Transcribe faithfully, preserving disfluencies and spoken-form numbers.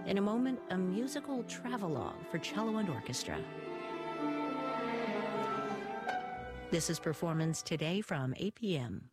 In a moment, a musical travelogue for cello and orchestra. This is Performance Today from eight p m